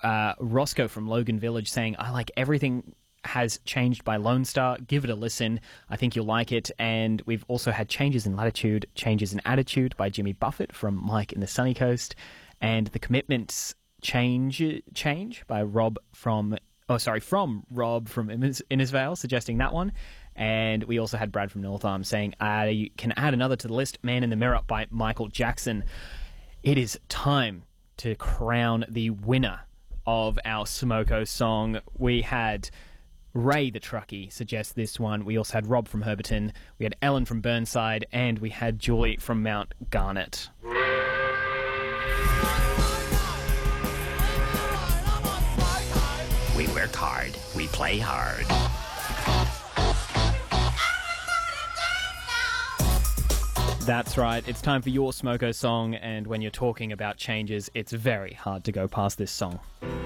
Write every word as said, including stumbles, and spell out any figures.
uh, Roscoe from Logan Village saying, I like everything has changed by Lone Star. Give it a listen. I think you'll like it. And we've also had Changes in Latitude, Changes in Attitude by Jimmy Buffett from Mike in the Sunny Coast. And The Commitments Change Change by Rob from, oh, sorry, from Rob from Innisfail, suggesting that one. And we also had Brad from North Arm saying, I can add another to the list, Man in the Mirror by Michael Jackson. It is time to crown the winner of our Smoko song. We had Ray the Truckie suggest this one. We also had Rob from Herberton. We had Ellen from Burnside. And we had Julie from Mount Garnet. We work hard. We play hard. That's right. It's time for your Smoko song. And when you're talking about changes, it's very hard to go past this song.